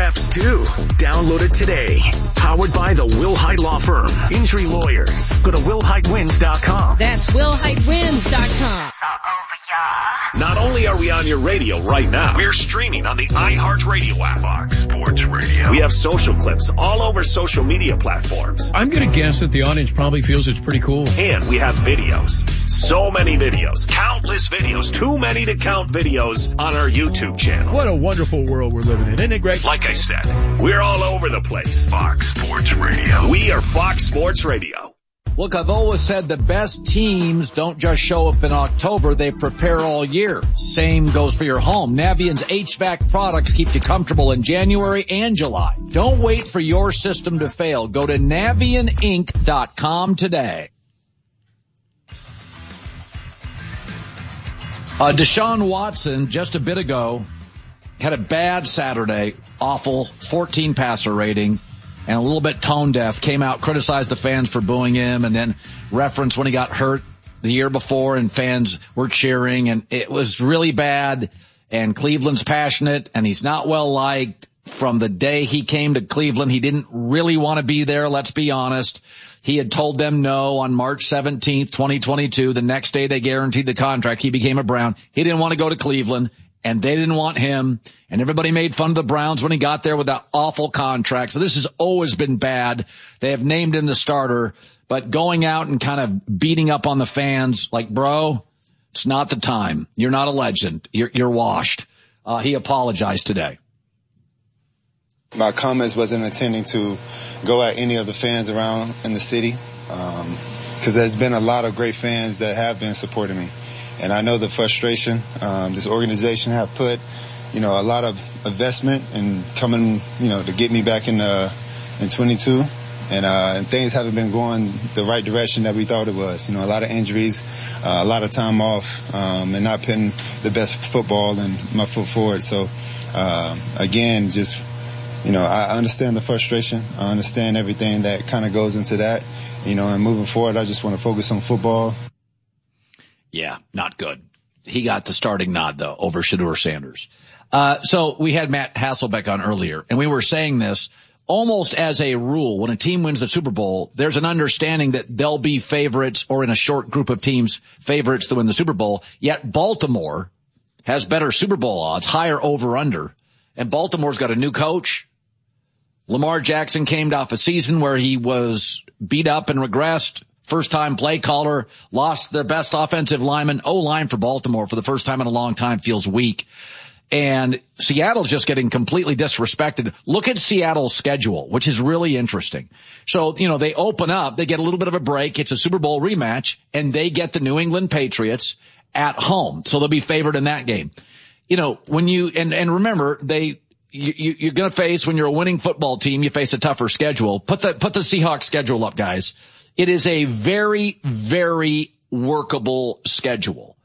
reps too. Download it today. Powered by the Wilhite Law Firm. Injury lawyers. Go to WilhiteWins.com. That's WilhiteWins.com. Not only are we on your radio right now, we're streaming on the iHeartRadio app. Fox Sports Radio. We have social clips all over social media platforms. I'm going to guess that the audience probably feels it's pretty cool. And we have videos. So many videos. Countless videos. Too many to count videos on our YouTube channel. What a wonderful world we're living in. Isn't it great? Like I said, we're all over the place. Fox Sports Radio. We are Fox Sports Radio. Look, I've always said the best teams don't just show up in October, they prepare all year. Same goes for your home. Navient's HVAC products keep you comfortable in January and July. Don't wait for your system to fail. Go to NavientInc.com today. Deshaun Watson, just a bit ago, had a bad Saturday, awful, 14 passer rating. And a little bit tone deaf, came out, criticized the fans for booing him, and then referenced when he got hurt the year before and fans were cheering, and it was really bad. And Cleveland's passionate, and he's not well liked. From the day he came to Cleveland, he didn't really want to be there, let's be honest. He had told them no on March 17th, 2022. The next day they guaranteed the contract. He became a Brown. He didn't want to go to Cleveland. And they didn't want him, and everybody made fun of the Browns when he got there with that awful contract. So this has always been bad. They have named him the starter, but going out and kind of beating up on the fans, like, bro, it's not the time. You're not a legend. You're washed. He apologized today. My comments wasn't intending to go at any of the fans around in the city, because there's been a lot of great fans that have been supporting me. And I know the frustration this organization have put, a lot of investment in coming, to get me back in 22. And things haven't been going the right direction that we thought it was. A lot of injuries, a lot of time off, and not putting the best football and my foot forward. So, again, just, I understand the frustration. I understand everything that kind of goes into that. And moving forward, I just want to focus on football. Yeah, not good. He got the starting nod, though, over Shedeur Sanders. So we had Matt Hasselbeck on earlier, and we were saying this almost as a rule. When a team wins the Super Bowl, there's an understanding that they'll be favorites, or in a short group of teams, favorites to win the Super Bowl. Yet Baltimore has better Super Bowl odds, higher over-under. And Baltimore's got a new coach. Lamar Jackson came off a season where he was beat up and regressed. First-time play caller, lost their best offensive lineman. O-line for Baltimore for the first time in a long time feels weak. And Seattle's just getting completely disrespected. Look at Seattle's schedule, which is really interesting. So, they open up, they get a little bit of a break. It's a Super Bowl rematch, and they get the New England Patriots at home. So they'll be favored in that game. When you, and remember, you're going to face, when you're a winning football team, you face a tougher schedule. Put the Seahawks schedule up, guys. It is a very, very workable schedule.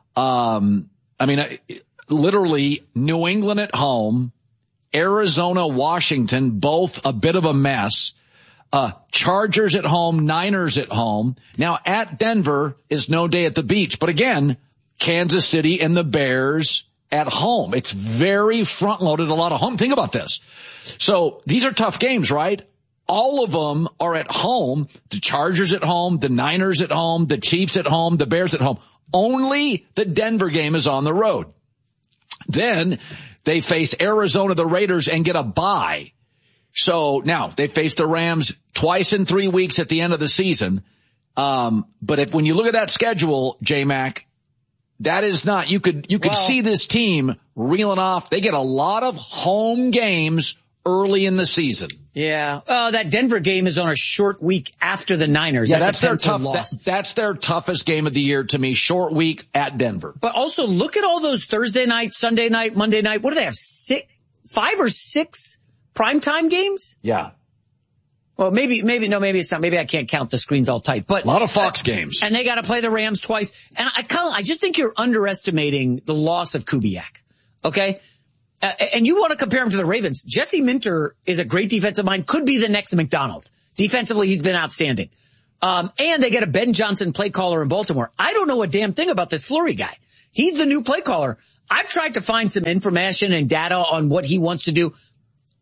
Literally New England at home, Arizona, Washington, both a bit of a mess. Chargers at home, Niners at home. Now at Denver is no day at the beach, but again, Kansas City and the Bears at home. It's very front loaded, a lot of home. Think about this. So these are tough games, right? All of them are at home. The Chargers at home, the Niners at home, the Chiefs at home, the Bears at home. Only the Denver game is on the road. Then they face Arizona, the Raiders, and get a bye. So now they face the Rams twice in 3 weeks at the end of the season. But when you look at that schedule, J-Mac, that is not, you could see this team reeling off. They get a lot of home games early in the season. Yeah. That Denver game is on a short week after the Niners. Yeah, that's their that's their toughest game of the year to me. Short week at Denver. But also look at all those Thursday night, Sunday night, Monday night. What do they have? 5 or 6 primetime games? Yeah. Well, maybe it's not. Maybe I can't count, the screen's all tight, but a lot of Fox games. And they got to play the Rams twice. And I just think you're underestimating the loss of Kubiak. Okay. And you want to compare him to the Ravens. Jesse Minter is a great defensive mind, could be the next McDonald. Defensively, he's been outstanding. And they get a Ben Johnson play caller in Baltimore. I don't know a damn thing about this Fleury guy. He's the new play caller. I've tried to find some information and data on what he wants to do.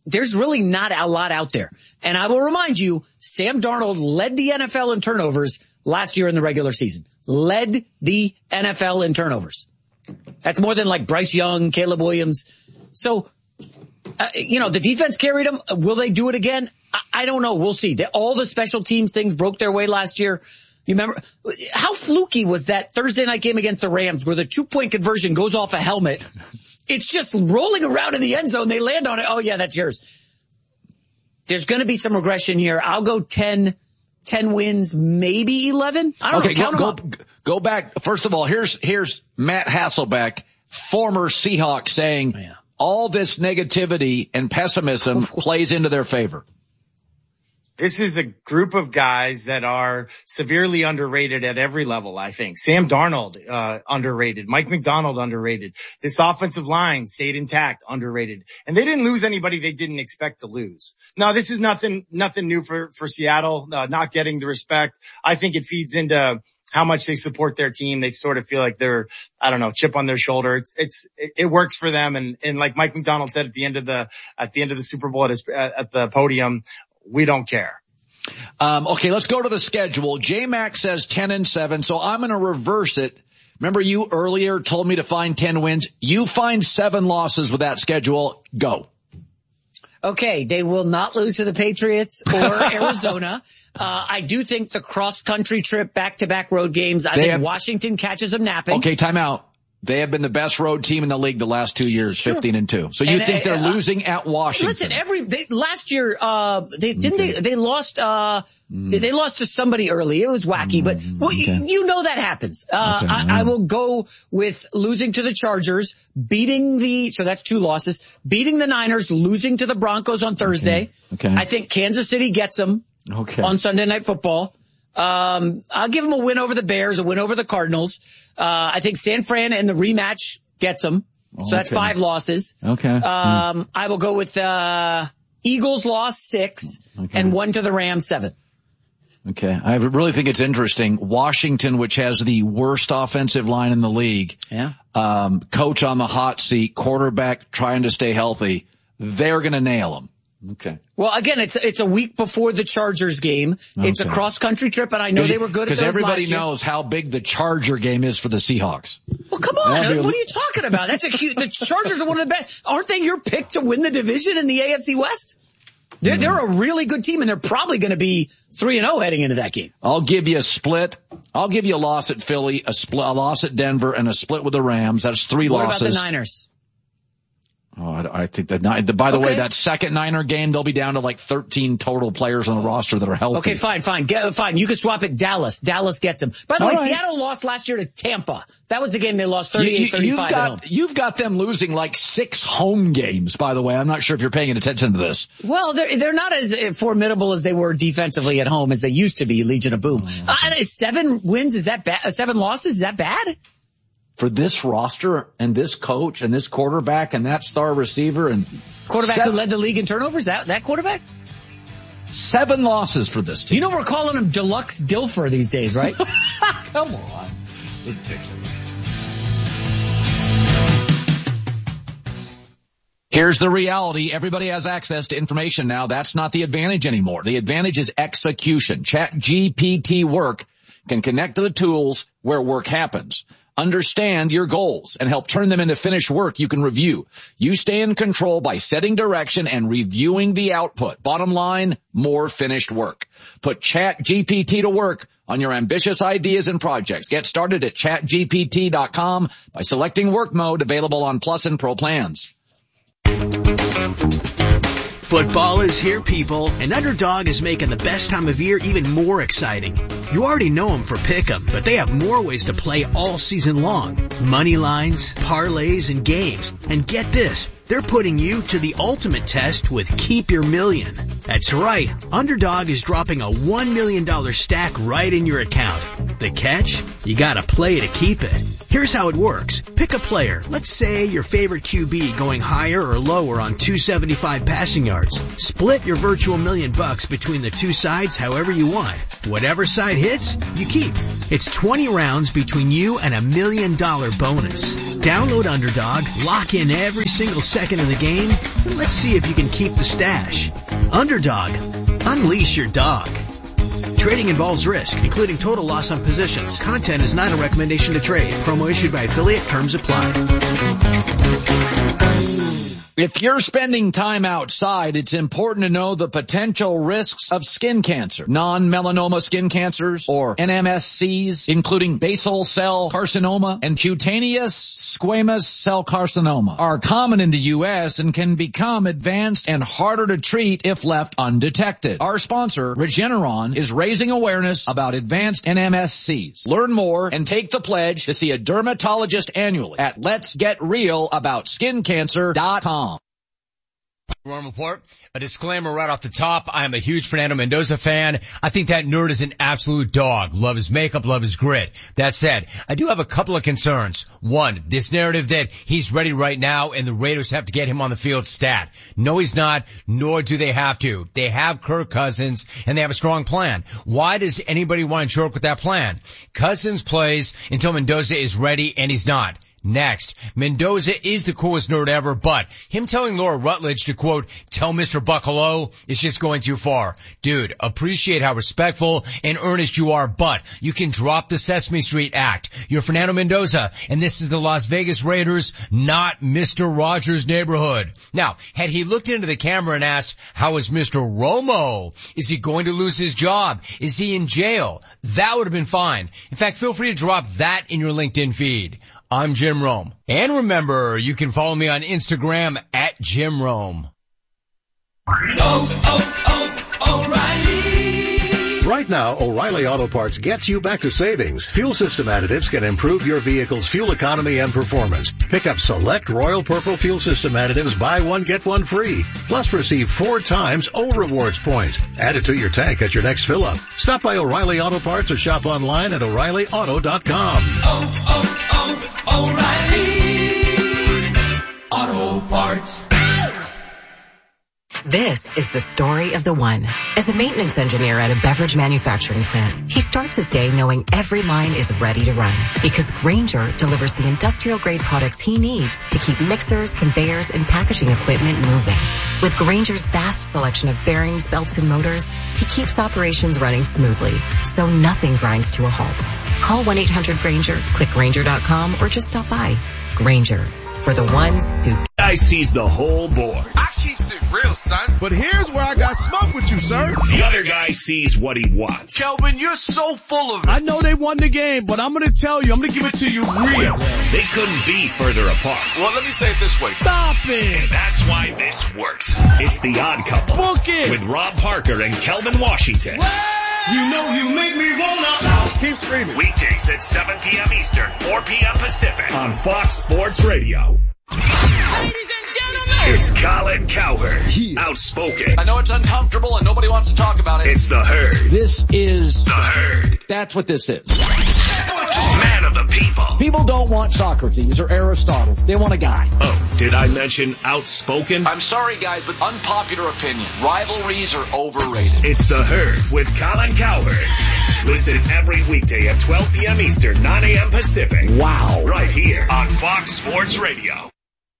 there's really not a lot out there. And I will remind you, Sam Darnold led the NFL in turnovers last year in the regular season. Led the NFL in turnovers. That's more than like Bryce Young, Caleb Williams. So, the defense carried them. Will they do it again? I don't know. We'll see. All the special teams things broke their way last year. You remember how fluky was that Thursday night game against the Rams where the 2-point conversion goes off a helmet? It's just rolling around in the end zone. They land on it. Oh yeah, that's yours. There's going to be some regression here. I'll go 10 wins, maybe 11. I don't know. Go back. First of all, here's Matt Hasselbeck, former Seahawk, saying all this negativity and pessimism plays into their favor. This is a group of guys that are severely underrated at every level, I think. Sam Darnold, underrated. Mike McDonald, underrated. This offensive line stayed intact, underrated. And they didn't lose anybody they didn't expect to lose. Now, this is nothing new for Seattle, not getting the respect. I think it feeds into how much they support their team. They sort of feel like they're, chip on their shoulder. It works for them. And like Mike McDonald said at the end of the Super Bowl at the podium, we don't care. Okay, let's go to the schedule. J-Mac says 10-7, so I'm going to reverse it. Remember you earlier told me to find 10 wins? You find 7 losses with that schedule. Go. Okay, they will not lose to the Patriots or Arizona. I do think the cross-country trip, back-to-back road games, I think Washington catches them napping. Okay, time out. They have been the best road team in the league the last 2 years, sure. 15-2. So you think they're losing at Washington? Listen, last year, they lost to somebody early. It was wacky, but you know that happens. I will go with losing to the Chargers, so that's 2 losses, beating the Niners, losing to the Broncos on Thursday. Okay. I think Kansas City gets them on Sunday Night Football. I'll give them a win over the Bears, a win over the Cardinals. I think San Fran and the rematch gets them. So that's 5 losses. Okay. I will go with, Eagles lost 6 and 1 to the Rams 7. Okay. I really think it's interesting. Washington, which has the worst offensive line in the league. Yeah. Coach on the hot seat, quarterback trying to stay healthy. They're going to nail them. Okay. Well, again, it's a week before the Chargers game. It's a cross-country trip, and I know they were good at those last year. Because everybody knows how big the Charger game is for the Seahawks. Well, come on. What are you talking about? The Chargers are one of the best. Aren't they your pick to win the division in the AFC West? They're a really good team, and they're probably going to be 3-0 heading into that game. I'll give you a split. I'll give you a loss at Philly, a loss at Denver, and a split with the Rams. That's 3 losses. What about the Niners? Oh, I think that, by the way, that second Niner game, they'll be down to like 13 total players on the roster that are healthy. Okay, fine. You can swap it. Dallas gets them. By the way, Seattle lost last year to Tampa. That was the game they lost 38-35 at home. You've got them losing like 6 home games, by the way. I'm not sure if you're paying attention to this. Well, they're not as formidable as they were defensively at home as they used to be, Legion of Boom. 7 wins, is that bad? 7 losses, is that bad? For this roster and this coach and this quarterback and that star receiver and quarterback who led the league in turnovers, that quarterback? 7 losses for this team. You know we're calling him Deluxe Dilfer these days, right? Come on. Ridiculous. Here's the reality. Everybody has access to information now. That's not the advantage anymore. The advantage is execution. ChatGPT Work can connect to the tools where work happens. Understand your goals and help turn them into finished work you can review. You stay in control by setting direction and reviewing the output. Bottom line, more finished work. Put ChatGPT to work on your ambitious ideas and projects. Get started at chatgpt.com by selecting work mode, available on Plus and Pro plans. Football is here, people, and Underdog is making the best time of year even more exciting. You already know them for Pick'em, but they have more ways to play all season long. Money lines, parlays, and games. And get this, they're putting you to the ultimate test with Keep Your Million. That's right, Underdog is dropping a $1 million stack right in your account. The catch? You gotta play to keep it. Here's how it works. Pick a player. Let's say your favorite QB going higher or lower on 275 passing yards. Split your virtual $1 million between the 2 sides however you want. Whatever side hits, you keep. It's 20 rounds between you and $1 million $1 bonus. Download Underdog, lock in every single second of the game, and let's see if you can keep the stash. Underdog, unleash your dog. Trading involves risk, including total loss on positions. Content is not a recommendation to trade. Promo issued by affiliate. Terms apply. If you're spending time outside, it's important to know the potential risks of skin cancer. Non-melanoma skin cancers, or NMSCs, including basal cell carcinoma and cutaneous squamous cell carcinoma, are common in the U.S. and can become advanced and harder to treat if left undetected. Our sponsor, Regeneron, is raising awareness about advanced NMSCs. Learn more and take the pledge to see a dermatologist annually at letsgetrealaboutSkinCancer.com. Run report. A disclaimer right off the top. I am a huge Fernando Mendoza fan. I think that nerd is an absolute dog. Love his makeup, love his grit. That said, I do have a couple of concerns. One, this narrative that he's ready right now and the Raiders have to get him on the field stat. No, he's not, nor do they have to. They have Kirk Cousins and they have a strong plan. Why does anybody want to joke with that plan? Cousins plays until Mendoza is ready and he's not. Next, Mendoza is the coolest nerd ever, but him telling Laura Rutledge to, quote, tell Mr. Buck hello is just going too far. Dude, appreciate how respectful and earnest you are, but you can drop the Sesame Street act. You're Fernando Mendoza, and this is the Las Vegas Raiders, not Mr. Rogers' neighborhood. Now, had he looked into the camera and asked, how is Mr. Romo? Is he going to lose his job? Is he in jail? That would have been fine. In fact, feel free to drop that in your LinkedIn feed. I'm Jim Rome. And remember, you can follow me on Instagram at Jim Rome. O'Reilly. Right now, O'Reilly Auto Parts gets you back to savings. Fuel system additives can improve your vehicle's fuel economy and performance. Pick up select Royal Purple fuel system additives, buy one, get one free. Plus receive 4 times O Rewards points. Add it to your tank at your next fill-up. Stop by O'Reilly Auto Parts or shop online at O'ReillyAuto.com. O'Reilly Auto Parts. This is the story of the one. As a maintenance engineer at a beverage manufacturing plant, he starts his day knowing every line is ready to run because Grainger delivers the industrial-grade products he needs to keep mixers, conveyors, and packaging equipment moving. With Grainger's vast selection of bearings, belts, and motors, he keeps operations running smoothly, so nothing grinds to a halt. Call 1-800-GRAINGER, click Grainger.com, or just stop by. Grainger, for the ones who... Guy sees the whole board. I keeps it real, son. But here's where I got smoke with you, sir. The other guy sees what he wants. Kelvin, you're so full of it. I know they won the game, but I'm going to tell you, I'm going to give it to you real. They couldn't be further apart. Well, let me say it this way. Stop it. And that's why this works. It's The Odd Couple. Book it. With Rob Parker and Kelvin Washington. You know you make me wanna. Keep screaming. Weekdays at 7 p.m. Eastern, 4 p.m. Pacific on Fox Sports Radio. Ladies and gentlemen, it's Colin Cowherd. Outspoken. I know it's uncomfortable and nobody wants to talk about it. It's The Herd. This is The Herd. That's what this is. Man of the people. People don't want Socrates or Aristotle. They want a guy. Oh, did I mention outspoken? I'm sorry, guys, but unpopular opinion. Rivalries are overrated. It's The Herd with Colin Cowherd. Listen every weekday at 12 p.m. Eastern, 9 a.m. Pacific. Wow. Right here on Fox Sports Radio.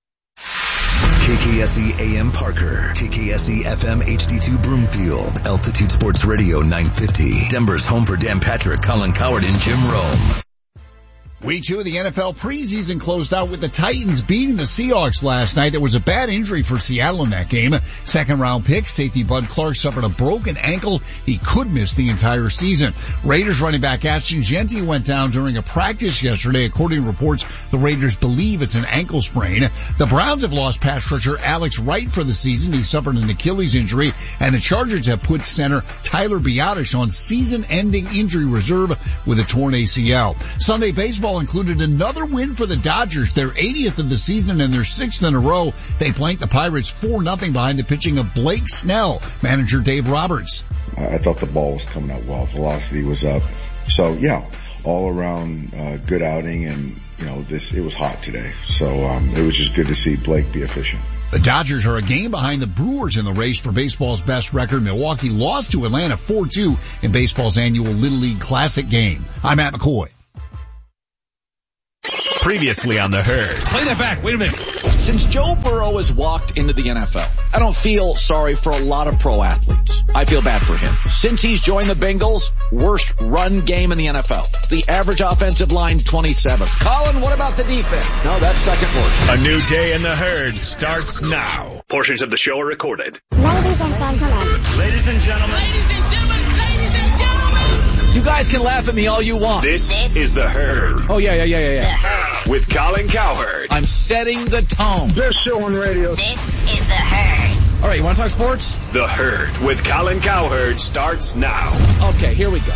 KKSE AM Parker, KKSE FM HD2 Broomfield, Altitude Sports Radio 950, Denver's home for Dan Patrick, Colin Cowherd, and Jim Rome. Week 2 of the NFL preseason closed out with the Titans beating the Seahawks last night. There was a bad injury for Seattle in that game. Second-round pick, safety Bud Clark suffered a broken ankle. He could miss the entire season. Raiders running back Ashton Jeanty went down during a practice yesterday. According to reports, the Raiders believe it's an ankle sprain. The Browns have lost pass rusher Alex Wright for the season. He suffered an Achilles injury. And the Chargers have put center Tyler Biadasz on season-ending injury reserve with a torn ACL. Sunday baseball included another win for the Dodgers, their 80th of the season and their 6th in a row. They blanked the Pirates 4-0 behind the pitching of Blake Snell. Manager Dave Roberts. I thought the ball was coming out well. Velocity was up. So yeah, all around good outing, and it was hot today. So it was just good to see Blake be efficient. The Dodgers are a game behind the Brewers in the race for baseball's best record. Milwaukee lost to Atlanta 4-2 in baseball's annual Little League Classic game. I'm Matt McCoy. Previously on The Herd. Play that back. Wait a minute. Since Joe Burrow has walked into the NFL, I don't feel sorry for a lot of pro athletes. I feel bad for him. Since he's joined the Bengals, worst run game in the NFL. The average offensive line, 27th. Colin, what about the defense? No, that's second worst. A new day in The Herd starts now. Portions of the show are recorded. Ladies and gentlemen. Ladies and gentlemen. Ladies and gentlemen. Ladies and gentlemen. You guys can laugh at me all you want. This is The Herd. Oh, yeah. With Colin Cowherd. I'm setting the tone. Best show on radio. This is The Herd. All right, you want to talk sports? The Herd with Colin Cowherd starts now. Okay, here we go.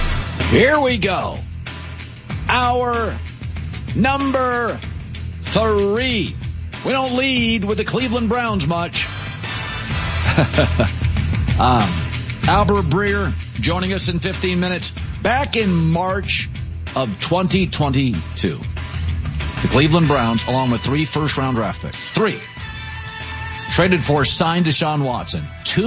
Our number 3. We don't lead with the Cleveland Browns much. Albert Breer joining us in 15 minutes. Back in March of 2022, the Cleveland Browns, along with 3 first-round draft picks, traded for signed Deshaun Watson.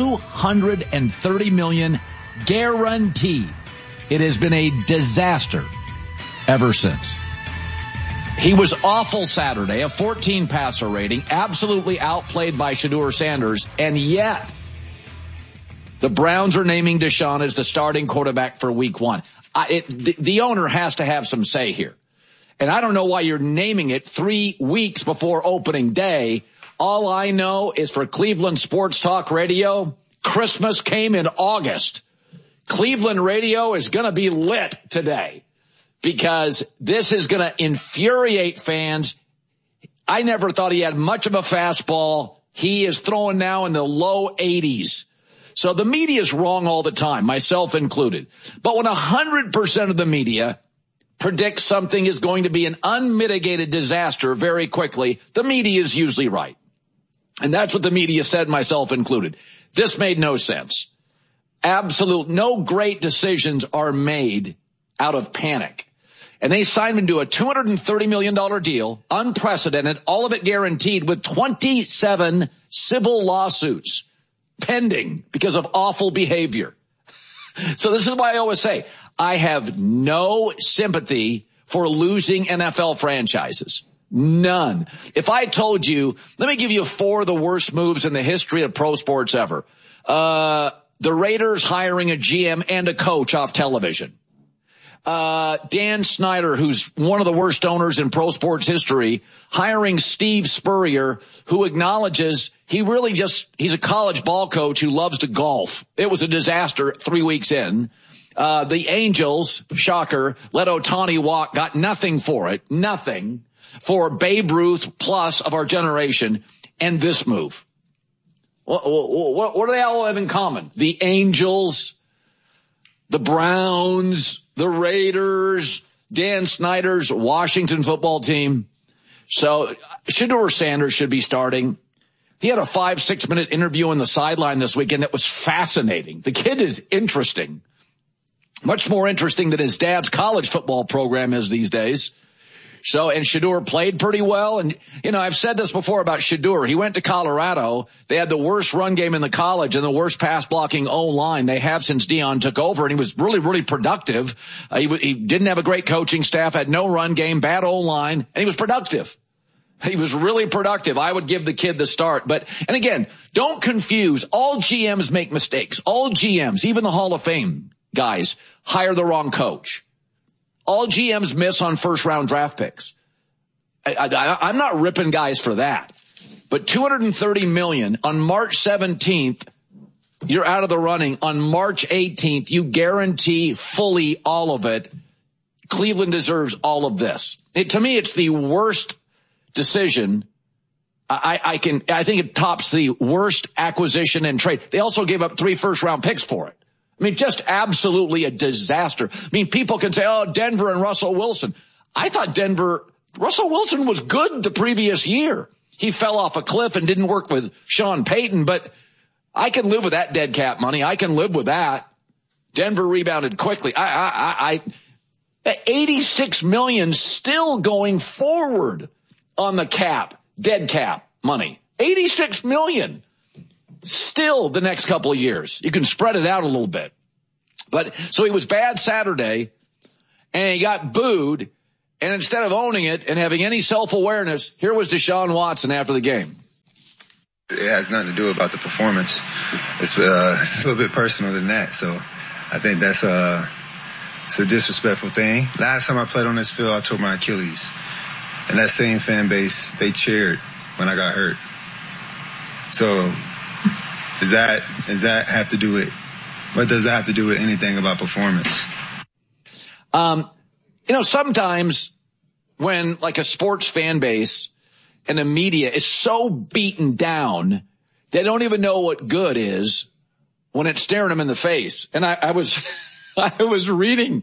$230 million guaranteed. It has been a disaster ever since. He was awful Saturday, a 14 passer rating, absolutely outplayed by Shedeur Sanders, and yet the Browns are naming Deshaun as the starting quarterback for week 1. The owner has to have some say here. And I don't know why you're naming it 3 weeks before opening day. All I know is for Cleveland Sports Talk Radio, Christmas came in August. Cleveland radio is going to be lit today because this is going to infuriate fans. I never thought he had much of a fastball. He is throwing now in the low 80s. So the media is wrong all the time, myself included. But when 100% of the media predicts something is going to be an unmitigated disaster very quickly, the media is usually right. And that's what the media said, myself included. This made no sense. No great decisions are made out of panic. And they signed him to a $230 million deal, unprecedented, all of it guaranteed, with 27 civil lawsuits pending because of awful behavior. So this is why I always say, I have no sympathy for losing NFL franchises. None. If I told you, let me give you 4 of the worst moves in the history of pro sports ever. The Raiders hiring a GM and a coach off television. Dan Snyder, who's one of the worst owners in pro sports history, hiring Steve Spurrier, who acknowledges he's a college ball coach who loves to golf. It was a disaster 3 weeks in. The Angels, shocker, let Ohtani walk, got nothing for it, nothing for Babe Ruth plus of our generation, and this move. What do they all have in common? The Angels, the Browns, the Raiders, Dan Snyder's Washington football team. So Shedeur Sanders should be starting. He had a 5-6 minute interview on the sideline this weekend that was fascinating. The kid is interesting. Much more interesting than his dad's college football program is these days. So, and Shedeur played pretty well. And, I've said this before about Shedeur. He went to Colorado. They had the worst run game in the college and the worst pass blocking O-line they have since Deion took over. And he was really, really productive. He didn't have a great coaching staff, had no run game, bad O-line, and he was productive. He was really productive. I would give the kid the start. And again, don't confuse. All GMs make mistakes. All GMs, even the Hall of Fame guys, hire the wrong coach. All GMs miss on first-round draft picks. I'm not ripping guys for that. But $230 million on March 17th, you're out of the running. On March 18th, you guarantee fully all of it. Cleveland deserves all of this. To me, it's the worst decision. I think it tops the worst acquisition and trade. They also gave up 3 first-round picks for it. Just absolutely a disaster. People can say, Denver and Russell Wilson. I thought Russell Wilson was good the previous year. He fell off a cliff and didn't work with Sean Payton, but I can live with that dead cap money. I can live with that. Denver rebounded quickly. $86 million still going forward on the cap, dead cap money. $86 million. Still the next couple of years. You can spread it out a little bit. So he was bad Saturday and he got booed. And instead of owning it and having any self-awareness, here was Deshaun Watson after the game. It has nothing to do about the performance. It's a little bit personal than that. So I think that's it's a disrespectful thing. Last time I played on this field, I tore my Achilles. And that same fan base, they cheered when I got hurt. So does that have to do with, what does that have to do with anything about performance? Sometimes when like a sports fan base and the media is so beaten down, they don't even know what good is when it's staring them in the face. And I was reading,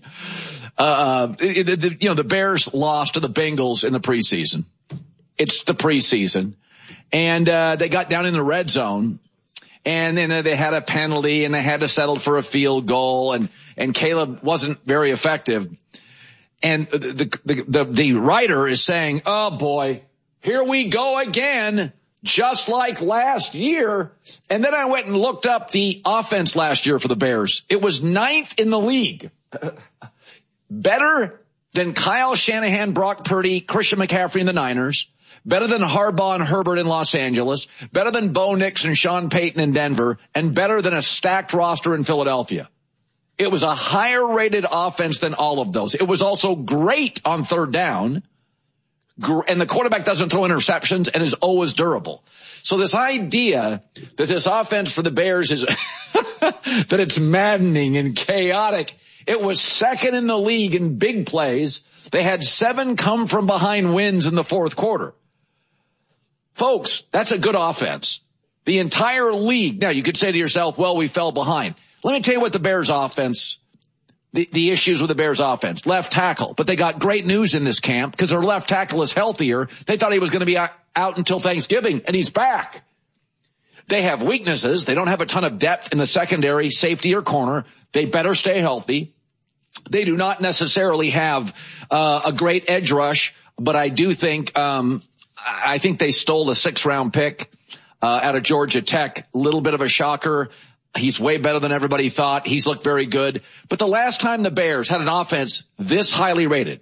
the Bears lost to the Bengals in the preseason. It's the preseason. And, they got down in the red zone. And then they had a penalty and they had to settle for a field goal and Caleb wasn't very effective. And the writer is saying, oh boy, here we go again, just like last year. And then I went and looked up the offense last year for the Bears. It was 9th in the league. Better than Kyle Shanahan, Brock Purdy, Christian McCaffrey and the Niners. Better than Harbaugh and Herbert in Los Angeles, better than Bo Nix and Sean Payton in Denver, and better than a stacked roster in Philadelphia. It was a higher rated offense than all of those. It was also great on third down, and the quarterback doesn't throw interceptions and is always durable. So this idea that this offense for the Bears is that it's maddening and chaotic, it was second in the league in big plays. They had 7 come from behind wins in the fourth quarter. Folks, that's a good offense. The entire league. Now, you could say to yourself, well, we fell behind. Let me tell you what the Bears offense, the issues with the Bears offense. Left tackle. But they got great news in this camp because their left tackle is healthier. They thought he was going to be out until Thanksgiving, and he's back. They have weaknesses. They don't have a ton of depth in the secondary, safety or corner. They better stay healthy. They do not necessarily have a great edge rush, but I do think I think they stole the 6th-round pick out of Georgia Tech. A little bit of a shocker. He's way better than everybody thought. He's looked very good. But the last time the Bears had an offense this highly rated,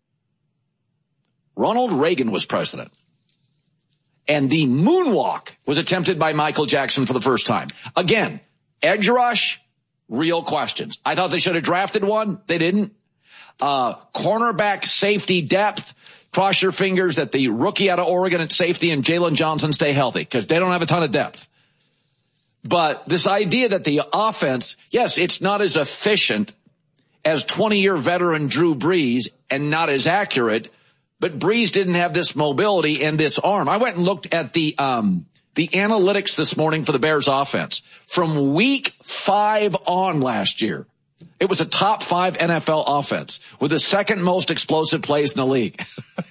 Ronald Reagan was president. And the moonwalk was attempted by Michael Jackson for the first time. Again, edge rush, real questions. I thought they should have drafted one. They didn't. Cornerback safety depth. Cross your fingers that the rookie out of Oregon at safety and Jalen Johnson stay healthy because they don't have a ton of depth. But this idea that the offense, yes, it's not as efficient as 20-year veteran Drew Brees and not as accurate, but Brees didn't have this mobility and this arm. I went and looked at the analytics this morning for the Bears offense from week 5 on last year. It was a top 5 NFL offense with the second most explosive plays in the league.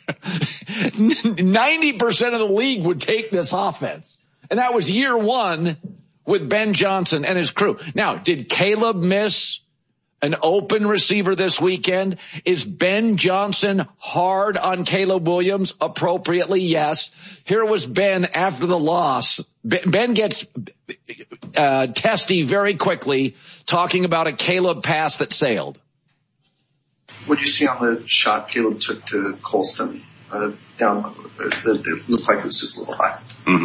90% of the league would take this offense. And that was year 1 with Ben Johnson and his crew. Now, did Caleb miss an open receiver this weekend? Is Ben Johnson hard on Caleb Williams? Appropriately, yes. Here was Ben after the loss. Ben gets testy very quickly, talking about a Caleb pass that sailed. What did you see on the shot Caleb took to Colston? Down, it looked like it was just a little high.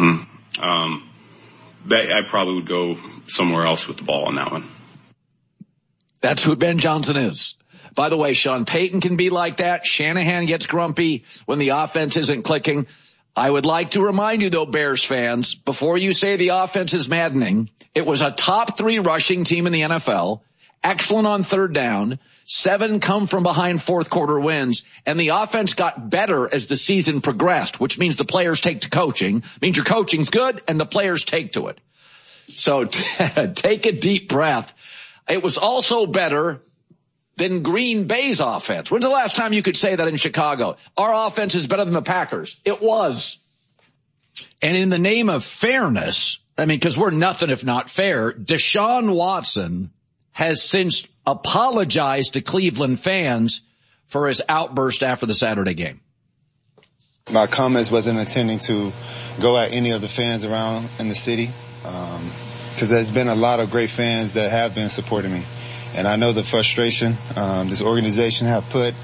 I probably would go somewhere else with the ball on that one. That's who Ben Johnson is. By the way, Sean Payton can be like that. Shanahan gets grumpy when the offense isn't clicking. I would like to remind you, though, Bears fans, before you say the offense is maddening, it was a top 3 rushing team in the NFL, excellent on third down, 7 come from behind fourth quarter wins, and the offense got better as the season progressed, which means the players take to coaching, means your coaching's good and the players take to it. So take a deep breath. It was also better than Green Bay's offense. When's the last time you could say that in Chicago? Our offense is better than the Packers. It was. And in the name of fairness, because we're nothing if not fair, Deshaun Watson has since apologized to Cleveland fans for his outburst after the Saturday game. My comments wasn't intending to go at any of the fans around in the city, because there's been a lot of great fans that have been supporting me. And I know the frustration this organization have put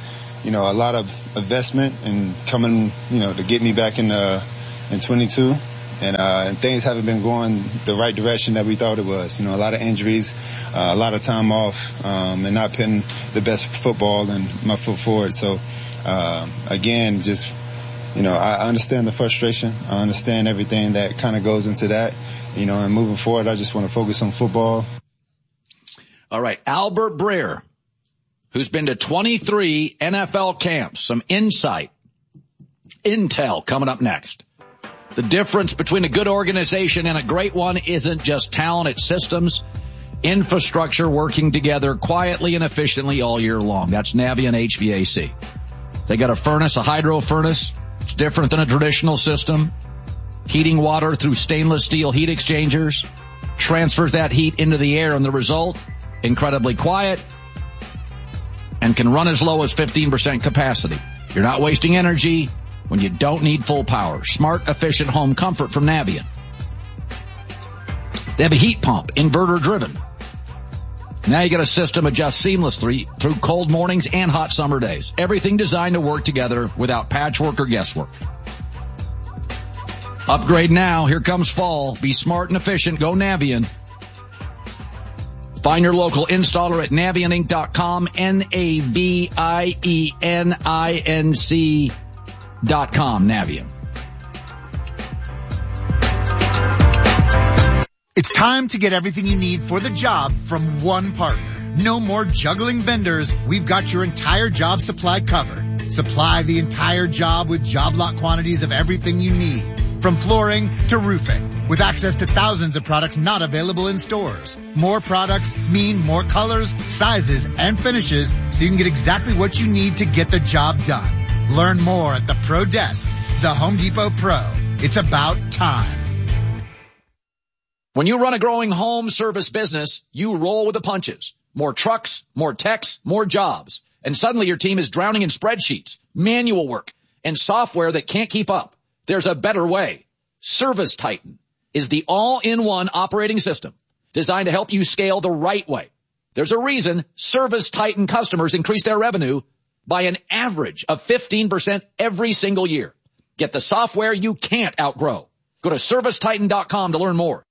a lot of investment and coming, to get me back in 22. And things haven't been going the right direction that we thought it was. A lot of injuries, a lot of time off, and not putting the best football and my foot forward. So, again, just, I understand the frustration. I understand everything that kind of goes into that, and moving forward, I just want to focus on football. All right. Albert Breer, who's been to 23 NFL camps, some intel coming up next. The difference between a good organization and a great one isn't just talent, it's systems, infrastructure working together quietly and efficiently all year long. That's Navien HVAC. They got a furnace, a hydro furnace. It's different than a traditional system. Heating water through stainless steel heat exchangers, transfers that heat into the air, and the result, incredibly quiet and can run as low as 15% capacity. You're not wasting energy when you don't need full power. Smart, efficient home comfort from Navien. They have a heat pump, inverter driven. Now you get a system adjust seamlessly through cold mornings and hot summer days. Everything designed to work together without patchwork or guesswork. Upgrade now. Here comes fall. Be smart and efficient. Go Navien. Find your local installer at NavienInc.com, NavienInc.com, Navien. It's time to get everything you need for the job from one partner. No more juggling vendors. We've got your entire job supply covered. Supply the entire job with job lot quantities of everything you need, from flooring to roofing, with access to thousands of products not available in stores. More products mean more colors, sizes, and finishes, so you can get exactly what you need to get the job done. Learn more at the Pro Desk, the Home Depot Pro. It's about time. When you run a growing home service business, you roll with the punches. More trucks, more techs, more jobs. And suddenly your team is drowning in spreadsheets, manual work, and software that can't keep up. There's a better way. ServiceTitan is the all-in-one operating system designed to help you scale the right way. There's a reason ServiceTitan customers increase their revenue by an average of 15% every single year. Get the software you can't outgrow. Go to ServiceTitan.com to learn more.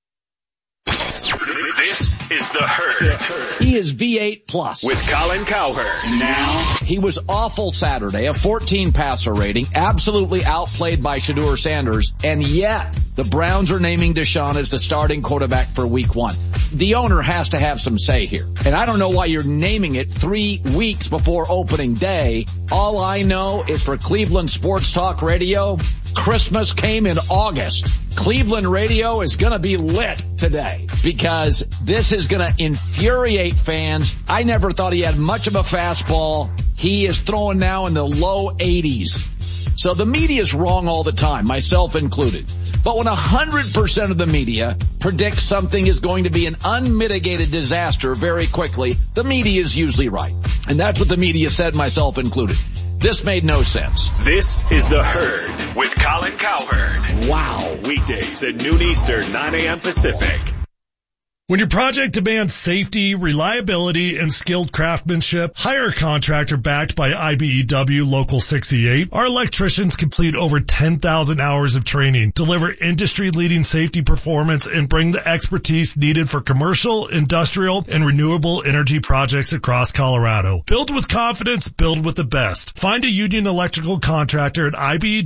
This is The Herd. He is V8 Plus. With Colin Cowherd. Now. He was awful Saturday, a 14 passer rating, absolutely outplayed by Shedeur Sanders, and yet the Browns are naming Deshaun as the starting quarterback for week 1. The owner has to have some say here. And I don't know why you're naming it 3 weeks before opening day. All I know is for Cleveland Sports Talk Radio, Christmas came in August. Cleveland radio is going to be lit today because this is going to infuriate fans. I never thought he had much of a fastball. He is throwing now in the low 80s. So the media is wrong all the time, myself included. But when 100% of the media predicts something is going to be an unmitigated disaster very quickly, the media is usually right. And that's what the media said, myself included. This made no sense. This is The Herd with Colin Cowherd. Wow. Weekdays at noon Eastern, 9 a.m. Pacific. When your project demands safety, reliability, and skilled craftsmanship, hire a contractor backed by IBEW Local 68. Our electricians complete over 10,000 hours of training, deliver industry-leading safety performance, and bring the expertise needed for commercial, industrial, and renewable energy projects across Colorado. Build with confidence, build with the best. Find a union electrical contractor at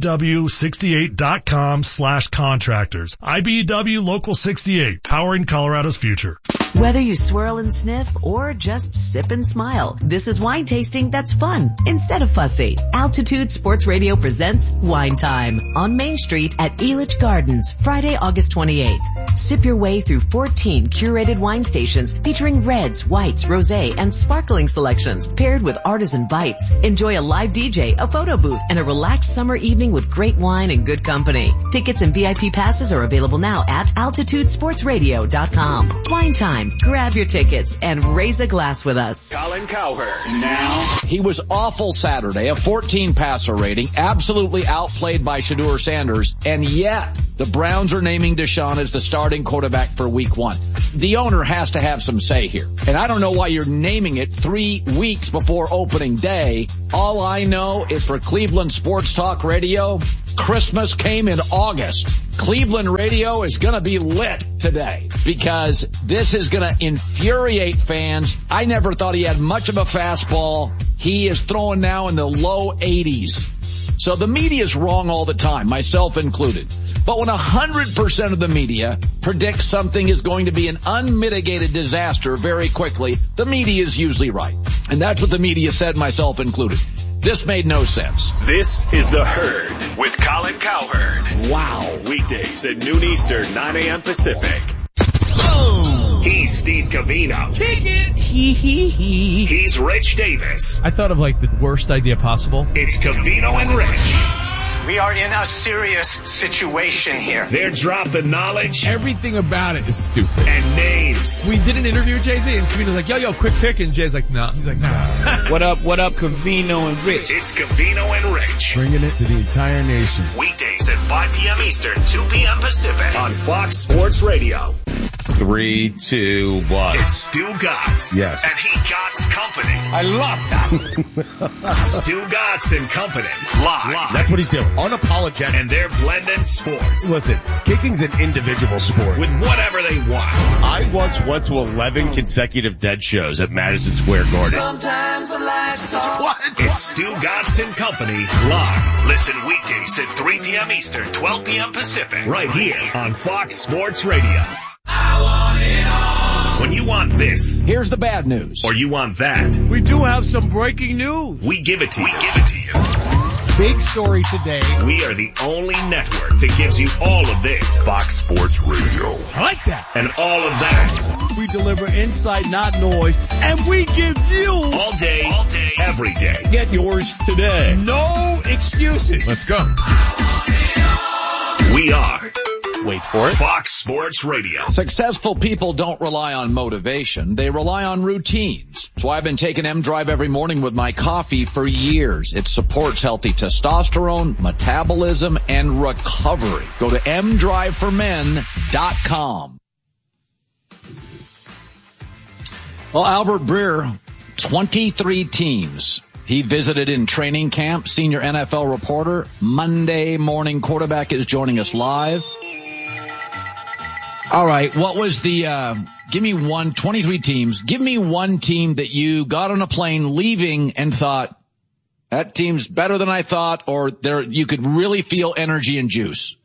IBEW68.com/contractors. IBEW Local 68, powering Colorado's future. Whether you swirl and sniff or just sip and smile, this is wine tasting that's fun instead of fussy. Altitude Sports Radio presents Wine Time on Main Street at Elitch Gardens, Friday, August 28th. Sip your way through 14 curated wine stations featuring reds, whites, rosé, and sparkling selections paired with artisan bites. Enjoy a live DJ, a photo booth, and a relaxed summer evening with great wine and good company. Tickets and VIP passes are available now at altitudesportsradio.com. Wine Time. Grab your tickets and raise a glass with us. Colin Cowherd. Now. He was awful Saturday, a 14 passer rating, absolutely outplayed by Shedeur Sanders, and yet the Browns are naming Deshaun as the starting quarterback for week 1. the owner has to have some say here. And I don't know why you're naming it 3 weeks before opening day. All I know is for Cleveland Sports Talk Radio, Christmas came in August. Cleveland radio is going to be lit today because this is going to infuriate fans. I never thought he had much of a fastball. He is throwing now in the low 80s. So the media is wrong all the time, myself included. But when 100% of the media predicts something is going to be an unmitigated disaster very quickly, the media is usually right. And that's what the media said, myself included. This made no sense. This is The Herd with Colin Cowherd. Wow. Weekdays at noon Eastern, 9 a.m. Pacific. Boom. He's Steve Covino. Kick it. He's Rich Davis. I thought of like the worst idea possible. It's Covino and Rich. We are in a serious situation here. They're dropping knowledge. Everything about it is stupid. And names. We did an interview with Jay-Z and Covino's like, yo, quick pick. And Jay's like, nah. He's like, nah. What up, Covino and Rich? It's Covino and Rich. Bringing it to the entire nation. Weekdays at 5 p.m. Eastern, 2 p.m. Pacific on Fox Sports Radio. 3, 2, 1. It's Stu Gatz. Yes. And he Gatz Company. I love that. Stu Gatz and Company. Live. That's what he's doing. Unapologetic. And they're blending sports. Listen, kicking's an individual sport. With whatever they want. I once went to 11 consecutive dead shows at Madison Square Garden. Sometimes I like to talk. What? It's Stu Gatz and Company live. Listen weekdays at 3 p.m. Eastern, 12 p.m. Pacific. Right here on Fox Sports Radio. I want it all. When you want this. Here's the bad news. Or you want that. We do have some breaking news. We give it to you. Big story today. We are the only network that gives you all of this. Fox Sports Radio. I like that. And all of that. We deliver insight, not noise. And we give you all day, every day. Get yours today. No excuses. Let's go. We are. Wait for it. Fox Sports Radio. Successful people don't rely on motivation. They rely on routines. That's why I've been taking M-Drive every morning with my coffee for years. It supports healthy testosterone, metabolism, and recovery. Go to mdriveformen.com. Well, Albert Breer, 23 teams. He visited in training camp, senior NFL reporter. Monday morning quarterback is joining us live. All right, what was the, give me 23 teams. Give me one team that you got on a plane leaving and thought, that team's better than I thought, or you could really feel energy and juice.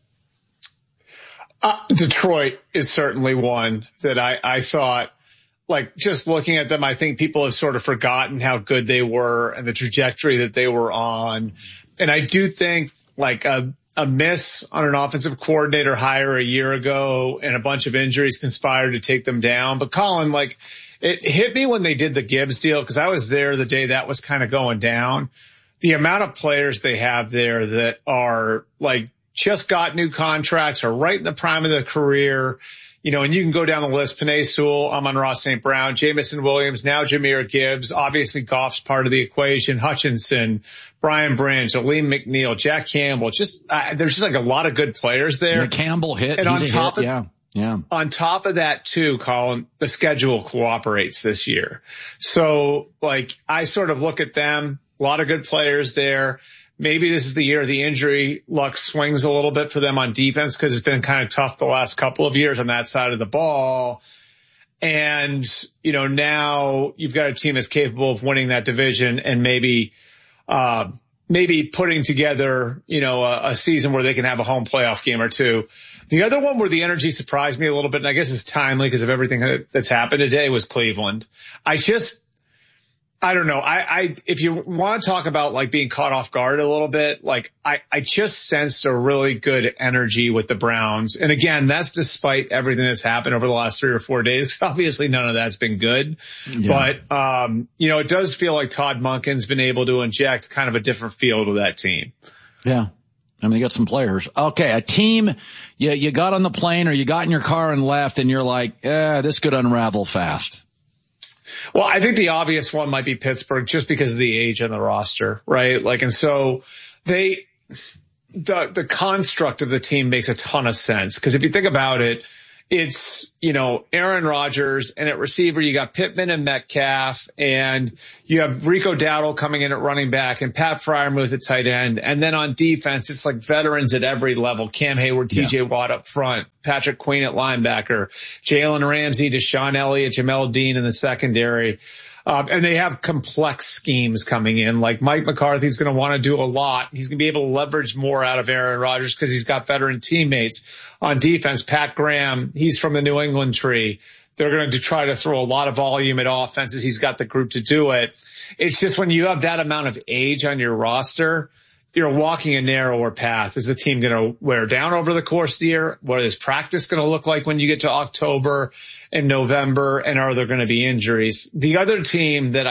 Detroit is certainly one that I thought, like, just looking at them, I think people have sort of forgotten how good they were and the trajectory that they were on. And I do think, like, a miss on an offensive coordinator hire a year ago and a bunch of injuries conspired to take them down. But Colin, like, it hit me when they did the Gibbs deal because I was there the day that was kind of going down. The amount of players they have there that are, like, just got new contracts, are right in the prime of their career. You know, and you can go down the list. Penei Sewell, Amon-Ra St. Brown, Jamison Williams, now Jahmyr Gibbs. Obviously, Goff's part of the equation. Hutchinson, Brian Branch, Aleem McNeil, Jack Campbell. Just there's just like a lot of good players there. The Campbell hit. And He's yeah. On top of that, too, Colin, the schedule cooperates this year. So, like, I sort of look at them. A lot of good players there. Maybe this is the year the injury luck swings a little bit for them on defense because it's been kind of tough the last couple of years on that side of the ball. And, you know, now you've got a team that's capable of winning that division and maybe putting together, you know, a season where they can have a home playoff game or two. The other one where the energy surprised me a little bit, and I guess it's timely because of everything that's happened today, was Cleveland. I don't know. If you want to talk about like being caught off guard a little bit, like I just sensed a really good energy with the Browns. And again, that's despite everything that's happened over the last 3 or 4 days. Obviously none of that's been good, but, you know, it does feel like Todd Monken's been able to inject kind of a different feel to that team. Yeah. I mean, they got some players. Okay. A team, you got on the plane or you got in your car and left and you're like, this could unravel fast. Well, I think the obvious one might be Pittsburgh just because of the age on the roster, right? Like, and so the construct of the team makes a ton of sense because if you think about it, it's, Aaron Rodgers, and at receiver, you got Pittman and Metcalf, and you have Rico Dowdle coming in at running back and Pat Freiermuth at tight end. And then on defense, it's like veterans at every level. Cam Hayward, TJ Watt up front, Patrick Queen at linebacker, Jalen Ramsey, Deshaun Elliott, Jamel Dean in the secondary. And they have complex schemes coming in. Like Mike McCarthy's going to want to do a lot. He's going to be able to leverage more out of Aaron Rodgers because he's got veteran teammates. On defense, Pat Graham, he's from the New England tree. They're going to try to throw a lot of volume at offenses. He's got the group to do it. It's just when you have that amount of age on your roster, you're walking a narrower path. Is the team going to wear down over the course of the year? What is practice going to look like when you get to October and November? And are there going to be injuries? The other team that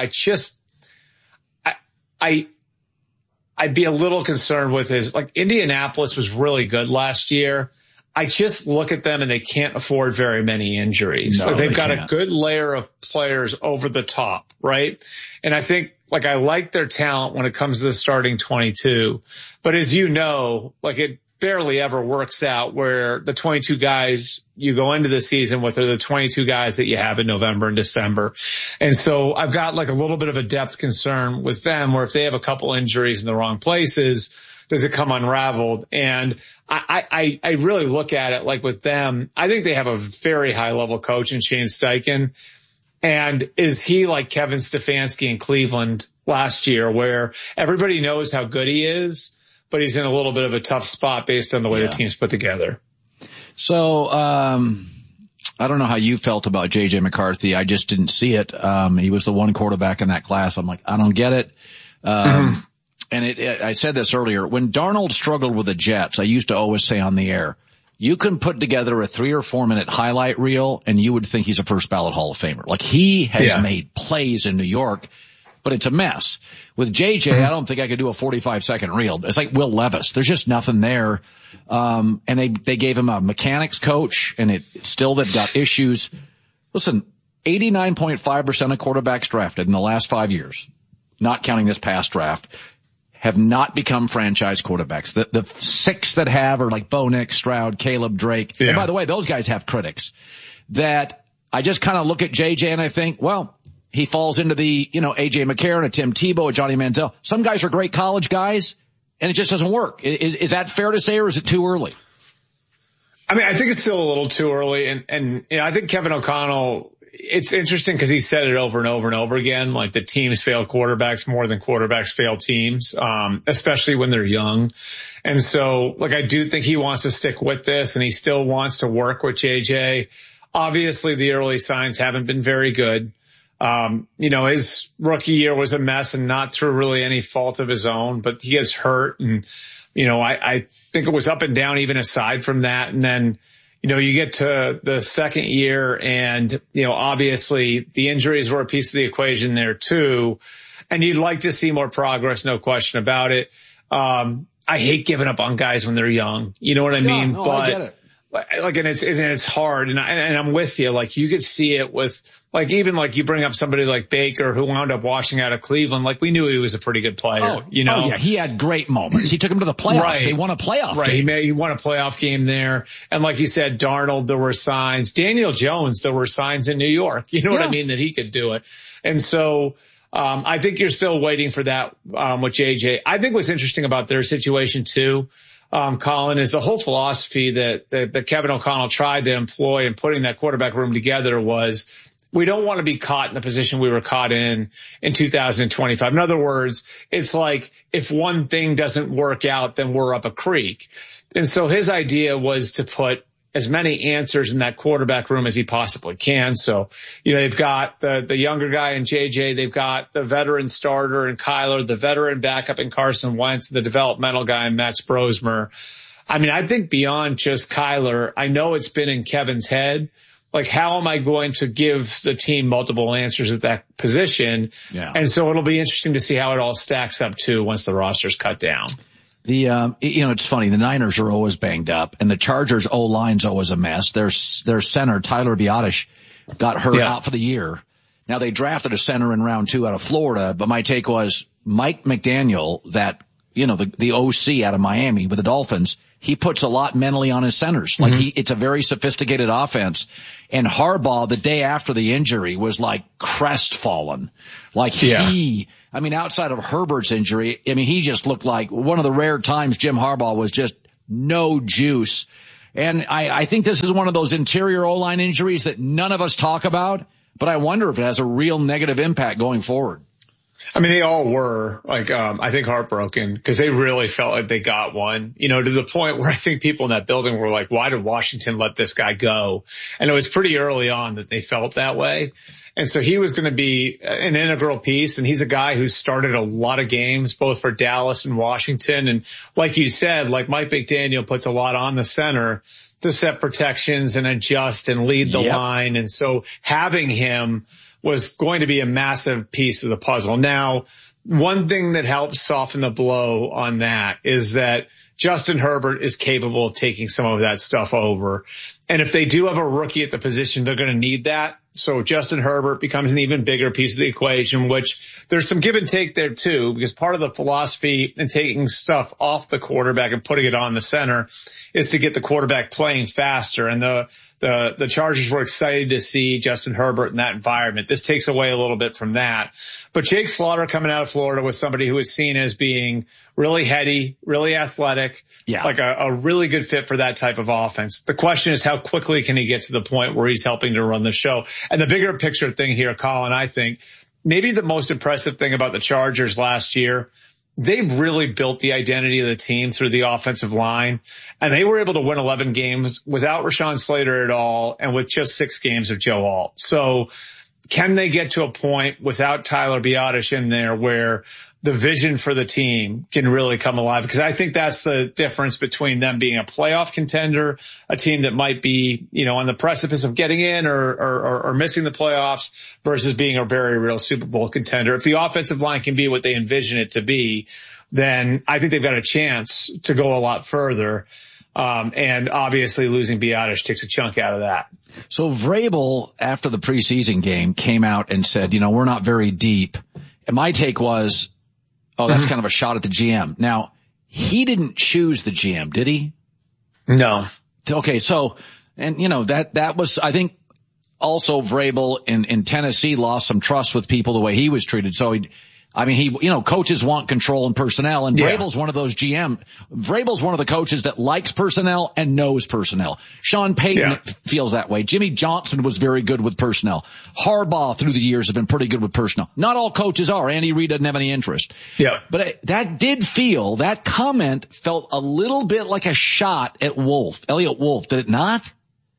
I'd be a little concerned with is like Indianapolis was really good last year. I just look at them and they can't afford very many injuries. No, they've got can't. a good layer of players over the top, right? And I think I like their talent when it comes to the starting 22. But as you know, it barely ever works out where the 22 guys you go into the season with are the 22 guys that you have in November and December. And so I've got a little bit of a depth concern with them where if they have a couple injuries in the wrong places, does it come unraveled? And I really look at it with them. I think they have a very high level coach in Shane Steichen. And is he like Kevin Stefanski in Cleveland last year where everybody knows how good he is, but he's in a little bit of a tough spot based on the way the team's put together? So, I don't know how you felt about J.J. McCarthy. I just didn't see it. He was the one quarterback in that class. I'm like, I don't get it. And I said this earlier. When Darnold struggled with the Jets, I used to always say on the air, you can put together a 3 or 4 minute highlight reel and you would think he's a first ballot Hall of Famer. He has made plays in New York, but it's a mess. With JJ, I don't think I could do a 45-second reel. It's like Will Levis. There's just nothing there. And they gave him a mechanics coach and they've got issues. Listen, 89.5% of quarterbacks drafted in the last 5 years, not counting this past draft, have not become franchise quarterbacks. The 6 that have are like Bo Nix, Stroud, Caleb, Drake. Yeah. And by the way, those guys have critics that I just kind of look at JJ and I think, well, he falls into the, AJ McCarron, a Tim Tebow, a Johnny Manziel. Some guys are great college guys and it just doesn't work. Is that fair to say or is it too early? I mean, I think it's still a little too early. And I think Kevin O'Connell, it's interesting because he said it over and over and over again, the teams fail quarterbacks more than quarterbacks fail teams, especially when they're young. And so, I do think he wants to stick with this and he still wants to work with JJ. Obviously, the early signs haven't been very good. His rookie year was a mess and not through really any fault of his own, but he gets hurt. And, I think it was up and down even aside from that. And then, you get to the second year and, obviously the injuries were a piece of the equation there too. And you'd like to see more progress, no question about it. I hate giving up on guys when they're young. You know what I mean? No, but I get it. and it's hard. And I'm with you. You could see it with, even you bring up somebody like Baker who wound up washing out of Cleveland. We knew he was a pretty good player, Oh, yeah. He had great moments. He took him to the playoffs. Right. They won a playoff game. He won a playoff game there. And like you said, Darnold, there were signs. Daniel Jones, there were signs in New York. You know what I mean? That he could do it. And so, I think you're still waiting for that, with JJ. I think what's interesting about their situation too, Colin, is the whole philosophy that Kevin O'Connell tried to employ in putting that quarterback room together was, we don't want to be caught in the position we were caught in 2025. In other words, it's if one thing doesn't work out, then we're up a creek. And so his idea was to put as many answers in that quarterback room as he possibly can. So, they've got the younger guy in JJ. They've got the veteran starter in Kyler, the veteran backup in Carson Wentz, the developmental guy in Max Brosmer. I mean, I think beyond just Kyler, I know it's been in Kevin's head. How am I going to give the team multiple answers at that position? Yeah. And so it'll be interesting to see how it all stacks up too once the roster's cut down. It's funny. The Niners are always banged up and the Chargers O-line's always a mess. Their center, Tyler Biadasz, got hurt out for the year. Now they drafted a center in round 2 out of Florida, but my take was Mike McDaniel, that, the OC out of Miami with the Dolphins, he puts a lot mentally on his centers. Like it's a very sophisticated offense. And Harbaugh, the day after the injury, was like crestfallen. Like outside of Herbert's injury, he just looked like one of the rare times Jim Harbaugh was just no juice. And I think this is one of those interior O-line injuries that none of us talk about, but I wonder if it has a real negative impact going forward. They all were I think heartbroken because they really felt like they got one, to the point where I think people in that building were like, why did Washington let this guy go? And it was pretty early on that they felt that way. And so he was going to be an integral piece. And he's a guy who started a lot of games, both for Dallas and Washington. And like you said, like Mike McDaniel puts a lot on the center to set protections and adjust and lead the line. And so having him was going to be a massive piece of the puzzle. Now, one thing that helps soften the blow on that is that Justin Herbert is capable of taking some of that stuff over. And if they do have a rookie at the position, they're going to need that. So Justin Herbert becomes an even bigger piece of the equation, which there's some give and take there too, because part of the philosophy in taking stuff off the quarterback and putting it on the center is to get the quarterback playing faster. And the Chargers were excited to see Justin Herbert in that environment. This takes away a little bit from that. But Jake Slaughter coming out of Florida was somebody who was seen as being really heady, really athletic, like a really good fit for that type of offense. The question is how quickly can he get to the point where he's helping to run the show? And the bigger picture thing here, Colin, I think maybe the most impressive thing about the Chargers last year, they've really built the identity of the team through the offensive line, and they were able to win 11 games without Rashawn Slater at all and with just 6 games of Joe Alt. So can they get to a point without Tyler Biadasz in there where the vision for the team can really come alive? Because I think that's the difference between them being a playoff contender, a team that might be, on the precipice of getting in or missing the playoffs, versus being a very real Super Bowl contender. If the offensive line can be what they envision it to be, then I think they've got a chance to go a lot further. And obviously losing Biadasz takes a chunk out of that. So Vrabel, after the preseason game, came out and said, we're not very deep. And my take was, that's kind of a shot at the GM. Now, he didn't choose the GM, did he? No. Okay, so, and that was, I think, also Vrabel in Tennessee lost some trust with people the way he was treated. So coaches want control and personnel, and Vrabel's one of those Vrabel's one of the coaches that likes personnel and knows personnel. Sean Payton feels that way. Jimmy Johnson was very good with personnel. Harbaugh through the years has been pretty good with personnel. Not all coaches are. Andy Reid doesn't have any interest. Yeah. But that comment felt a little bit like a shot at Elliot Wolf, did it not?